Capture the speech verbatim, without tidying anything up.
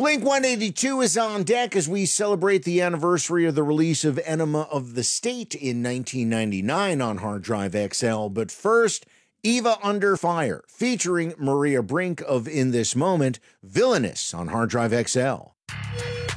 Blink one eighty-two is on deck as we celebrate the anniversary of the release of Enema of the State in nineteen ninety-nine on Hard Drive X L. But first, Eva Under Fire, featuring Maria Brink of In This Moment, Villainous on Hard Drive X L.